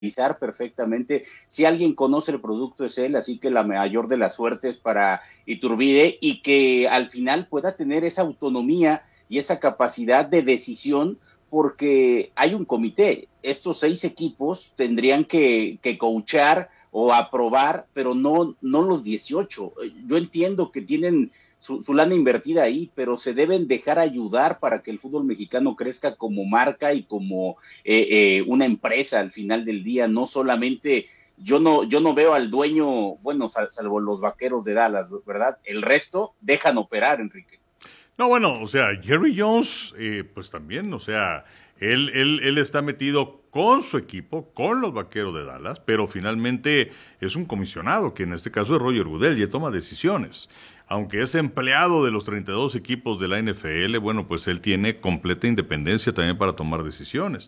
perfectamente. Si alguien conoce el producto es él, así que la mayor de las suertes para Iturbide y que al final pueda tener esa autonomía y esa capacidad de decisión porque hay un comité. Estos 6 equipos tendrían que coachar o aprobar, pero no los 18. Yo entiendo que tienen su lana invertida ahí, pero se deben dejar ayudar para que el fútbol mexicano crezca como marca y como una empresa al final del día, no solamente yo no veo al dueño, bueno, salvo los Vaqueros de Dallas, ¿verdad? El resto dejan operar, Enrique. No, bueno, o sea, Jerry Jones, pues también, o sea, él está metido con su equipo, con los Vaqueros de Dallas, pero finalmente es un comisionado, que en este caso es Roger Goodell, y él toma decisiones. Aunque es empleado de los 32 equipos de la NFL, bueno, pues él tiene completa independencia también para tomar decisiones.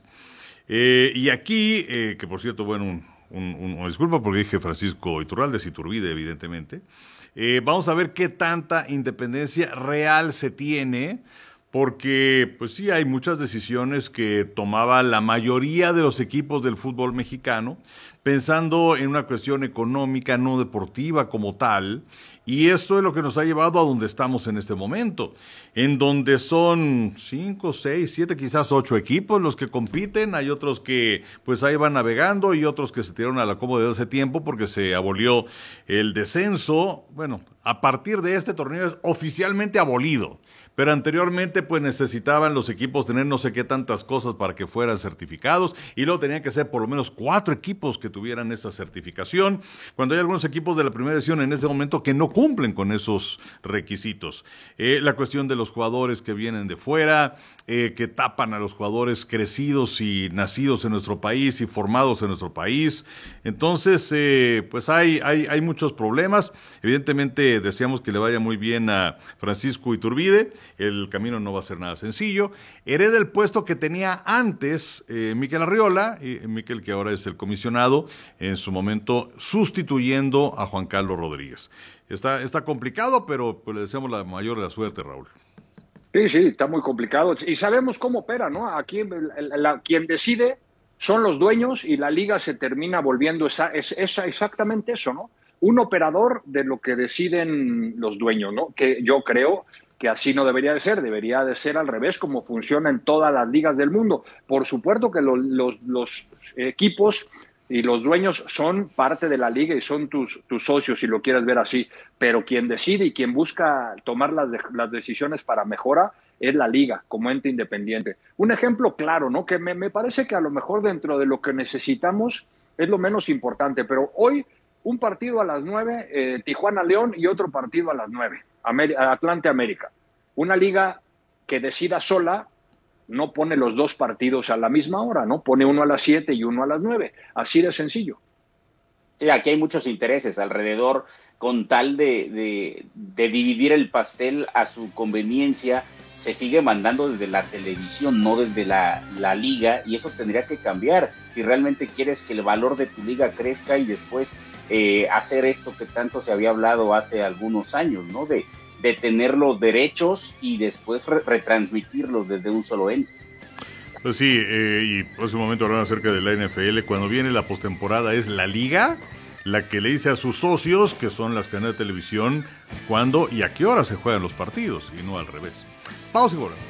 Y aquí, que por cierto, bueno, una disculpa porque dije Francisco Iturralde, Iturbide, evidentemente. Vamos a ver qué tanta independencia real se tiene, porque pues sí hay muchas decisiones que tomaba la mayoría de los equipos del fútbol mexicano, pensando en una cuestión económica, no deportiva como tal, y esto es lo que nos ha llevado a donde estamos en este momento, en donde son 5, 6, 7, quizás 8 equipos los que compiten. Hay otros que pues ahí van navegando y otros que se tiraron a la cómoda desde hace tiempo porque se abolió el descenso. Bueno, a partir de este torneo es oficialmente abolido, pero anteriormente pues necesitaban los equipos tener no sé qué tantas cosas para que fueran certificados, y luego tenían que ser por lo menos 4 equipos que tuvieran esa certificación, cuando hay algunos equipos de la primera división en este momento que no cumplen con esos requisitos. La cuestión de los jugadores que vienen de fuera, que tapan a los jugadores crecidos y nacidos en nuestro país y formados en nuestro país. Entonces, pues hay muchos problemas. Evidentemente deseamos que le vaya muy bien a Francisco Iturbide. El camino no va a ser nada sencillo. Hereda el puesto que tenía antes Mikel Arriola, Mikel, que ahora es el comisionado, en su momento sustituyendo a Juan Carlos Rodríguez. Está complicado, pero pues le deseamos la mayor de la suerte, Raúl. Sí, está muy complicado. Y sabemos cómo opera, ¿no? Aquí quien decide son los dueños y la liga se termina volviendo exactamente eso, ¿no? Un operador de lo que deciden los dueños, ¿no? Que yo creo que así no debería de ser al revés, como funciona en todas las ligas del mundo. Por supuesto que los equipos y los dueños son parte de la liga y son tus socios, si lo quieres ver así, pero quien decide y quien busca tomar las decisiones para mejora es la liga, como ente independiente. Un ejemplo claro, ¿no? Que me parece que a lo mejor dentro de lo que necesitamos es lo menos importante, pero hoy un partido a las 9, Tijuana-León, y otro partido a las 9, Atlante-América. Una liga que decida sola no pone los 2 partidos a la misma hora, ¿no? Pone uno a las 7 y uno a las 9. Así de sencillo. Sí, aquí hay muchos intereses alrededor con tal de dividir el pastel a su conveniencia. Se sigue mandando desde la televisión, no desde la liga, y eso tendría que cambiar si realmente quieres que el valor de tu liga crezca y después hacer esto que tanto se había hablado hace algunos años, ¿no? De tener los derechos y después retransmitirlos desde un solo ente. Pues sí, y por ese momento hablaron acerca de la NFL. Cuando viene la postemporada es la liga la que le dice a sus socios, que son las cadenas de televisión, cuándo y a qué hora se juegan los partidos, y no al revés. Pausa y volvemos.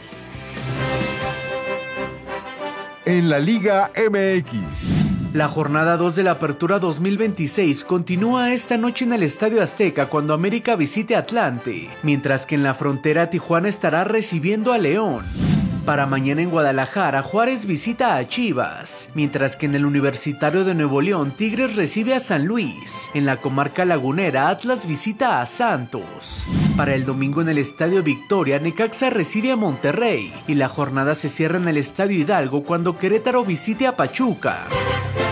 En la Liga MX. La jornada 2 de la Apertura 2026 continúa esta noche en el Estadio Azteca cuando América visite Atlante, mientras que en la frontera Tijuana estará recibiendo a León. Para mañana en Guadalajara, Juárez visita a Chivas, mientras que en el Universitario de Nuevo León, Tigres recibe a San Luis. En la comarca lagunera, Atlas visita a Santos. Para el domingo en el Estadio Victoria, Necaxa recibe a Monterrey, y la jornada se cierra en el Estadio Hidalgo cuando Querétaro visite a Pachuca.